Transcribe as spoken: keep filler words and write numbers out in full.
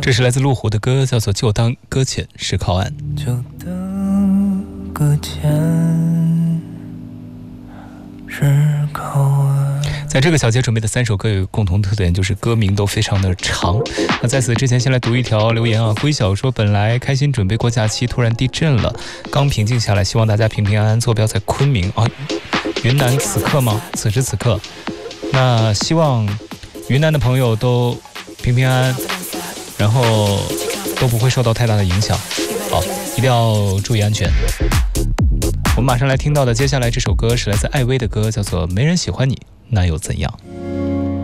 这是来自路虎的歌，叫做《就当搁浅是靠岸》。 就当搁浅是靠岸。 在这个小节准备的三首歌有一个共同特点，就是歌名都非常的长。那在此之前，先来读一条留言啊。龟晓说，本来开心准备过假期，突然地震了，刚平静下来，希望大家平平安安。坐标在昆明啊，云南此刻吗？此时此刻。那希望云南的朋友都平平安安，然后都不会受到太大的影响。好，一定要注意安全。我们马上来听到的接下来这首歌是来自艾薇的歌，叫做《没人喜欢你》。那又怎样？